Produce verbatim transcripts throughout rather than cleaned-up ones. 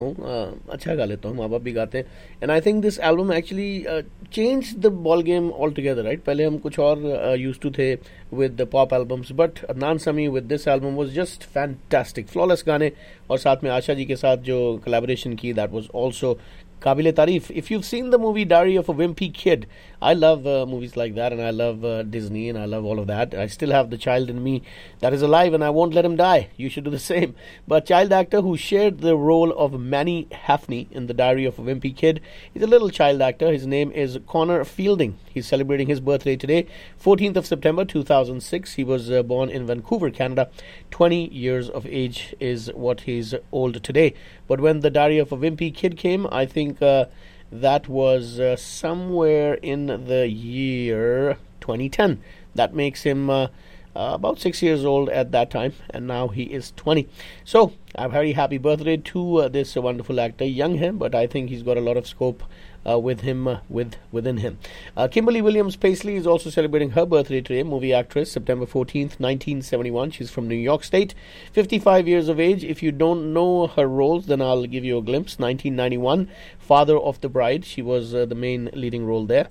हूँ, अच्छा गा लेता हूँ, माँ बाप भी गाते हैं. And I think this album actually change the ball game all together, right. पहले हम कुछ और यूज टू थे with the pop albums, but Adnan समी with this album was just fantastic. Flawless गाने, और साथ में आशा जी के साथ जो कोलैबोरेशन की, दैट वाज आल्सो काबिले तारीफ. If you've seen the movie Diary of a Wimpy Kid, I love uh, movies like that, and I love uh, Disney, and I love all of that. I still have the child in me that is alive, and I won't let him die. You should do the same. But child actor who shared the role of Manny Hafney in the Diary of a Wimpy Kid is a little child actor. His name is Connor Fielding. He's celebrating his birthday today, fourteenth of September two thousand six. He was uh, born in Vancouver, Canada. twenty years of age is what he's old today. But when the Diary of a Wimpy Kid came, I think Uh, that was uh, somewhere in the year twenty ten. That makes him uh, uh, about six years old at that time, and now he is twenty. So, a very happy birthday to uh, this wonderful actor. Young him, but I think he's got a lot of scope uh, with him, uh, with within him. Uh, Kimberly Williams Paisley is also celebrating her birthday today. Movie actress, September fourteenth, nineteen seventy-one. She's from New York State. fifty-five years of age. If you don't know her roles, then I'll give you a glimpse. nineteen ninety-one, Father of the Bride. She was uh, the main leading role there.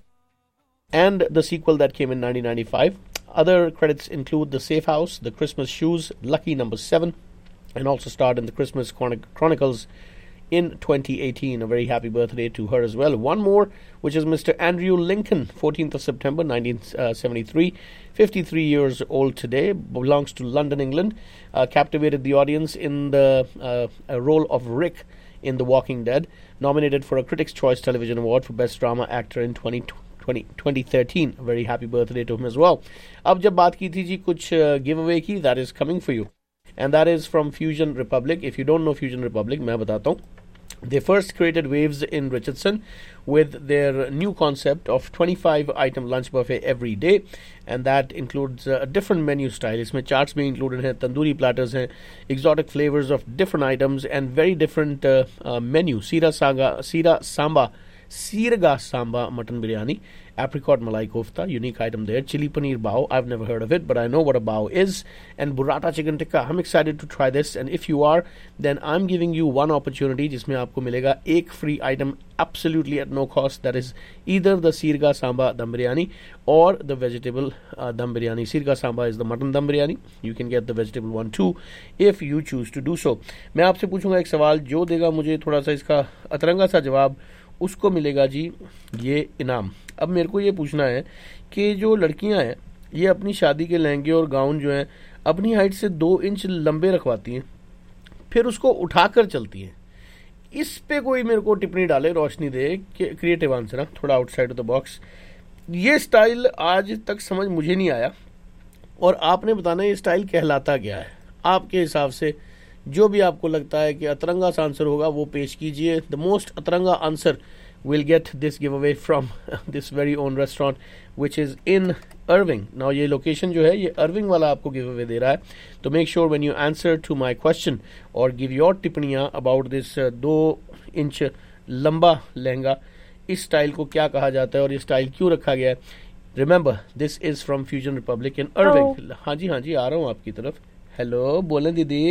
And the sequel that came in nineteen ninety-five. Other credits include The Safe House, The Christmas Shoes, Lucky Number seven, and also starred in The Christmas Chronic- Chronicles in twenty eighteen. A very happy birthday to her as well. One more, which is Mister Andrew Lincoln, fourteenth of September nineteen seventy-three. fifty-three years old today, belongs to London, England. Uh, captivated the audience in the uh, role of Rick in The Walking Dead. Nominated for a Critics' Choice Television Award for Best Drama Actor in twenty thirteen. A very happy birthday to him as well. अब जब बात की थी जी कुछ giveaway की, that is coming for you. And that is from Fusion Republic. If you don't know Fusion Republic, मैं बताता हूँ. They first created Waves in Richardson with their new concept of twenty-five item lunch buffet every day, and that includes uh, a different menu style. इसमें charts भी included हैं, tandoori platters हैं, exotic flavors of different items, and very different uh, uh, menu. Sira Saga, Sira Samba, Sirga Samba mutton biryani, apricot malai kofta, unique item there. Chili paneer bao, I've never heard of it, but I know what a bao is. And burrata chicken tikka. I'm excited to try this, and if you are, then I'm giving you one opportunity जिसमें आपको मिलेगा एक free item absolutely at no cost. That is either the Sirga Samba dum biryani or the vegetable uh, dum biryani. Sirga Samba is the mutton dum biryani. You can get the vegetable one too if you choose to do so. मैं आपसे पूछूंगा एक सवाल, जो देगा मुझे थोड़ा सा इसका अतरंगा सा जवाब, उसको मिलेगा जी ये इनाम. अब मेरे को ये पूछना है कि जो लड़कियां हैं ये अपनी शादी के लहंगे और गाउन जो हैं अपनी हाइट से दो इंच लंबे रखवाती हैं, फिर उसको उठाकर चलती हैं. इस पे कोई मेरे को टिप्पणी डाले, रोशनी दे, कि क्रिएटिव आंसर है, थोड़ा आउटसाइड ऑफ द बॉक्स. ये स्टाइल आज तक समझ मुझे नहीं आया, और आपने बताना ये स्टाइल कहलाता क्या है आपके हिसाब से. जो भी आपको लगता है कि अतरंगा सा आंसर होगा वो पेश कीजिए. The most अतरंगा answer will get this giveaway from this very own restaurant which is in Irving. Now ये location जो है ये Irving वाला आपको giveaway दे रहा है. तो make sure when you answer to my question or give your टिप्पणियाँ about this uh, दो इंच लंबा लहंगा, इस स्टाइल को क्या कहा जाता है और ये स्टाइल क्यों रखा गया है. Remember, this is from Fusion Republic in Irving. Hello. हाँ जी हाँ जी आ रहा हूँ आपकी तरफ. हेलो, बोलें दीदी.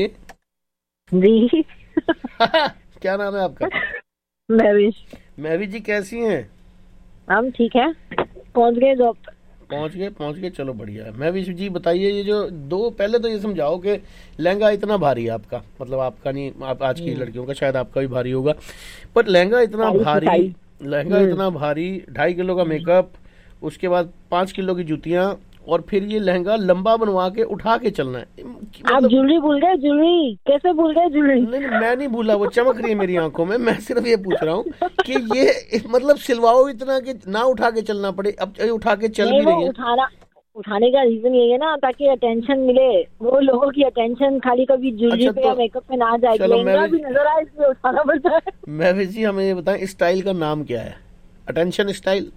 जी. क्या नाम है आपका? महविश. महविश जी कैसी हैं? हम ठीक है, पहुंच गए जॉब. पहुंच गए पहुंच गए चलो बढ़िया है. महविश जी बताइए, ये जो दो, पहले तो ये समझाओ कि लहंगा इतना भारी है आपका, मतलब आपका नहीं, आप आज की लड़कियों का, शायद आपका भी भारी होगा, पर लहंगा इतना भारी, लहंगा इतना भारी, ढाई किलो का मेकअप, उसके बाद पाँच किलो की जूतियाँ, और फिर ये लहंगा लंबा बनवा के उठा के चलना है. मतलब, आप ज्वेलरी भूल गए? ज्वेलरी कैसे भूल गए? ज्वेलरी नहीं, नहीं मैं नहीं भूला, वो चमक रही है मेरी आंखों में. मैं सिर्फ ये पूछ रहा हूँ कि ये मतलब सिलवाओ इतना कि ना उठा के चलना पड़े. अब उठा के चल भी रही है. उठाना उठाने का रीजन यही है ना, ताकि अटेंशन मिले, वो लोगों की अटेंशन खाली कभी ज्वेलरी अच्छा, पे तो, या मेकअप पे ना जाए, लहंगा भी नजर आए, इसलिए उठाना पड़ता है. महविश जी हमें ये बताएं, इस स्टाइल का नाम क्या है? Attention style.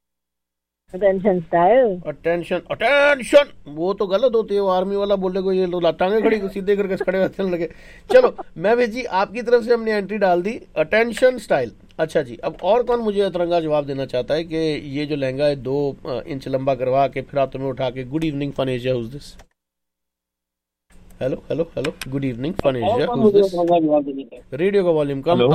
Attention style. Attention attention वो तो गलत होती है, वो आर्मी वाला बोले को ये लो टांगे खड़ी सीधे करके खड़े होने लगे. चलो महविश जी आपकी तरफ से हमने एंट्री डाल दी, अटेंशन स्टाइल. अच्छा जी, अब और कौन मुझे अतरंगा जवाब देना चाहता है कि ये जो लहंगा है दो इंच लंबा करवा के फिर आप तुम्हें उठा के. Good evening fun Asia, who's this? Hello hello hello, good evening fun Asia, who's this? Radio का वॉल्यूम कम.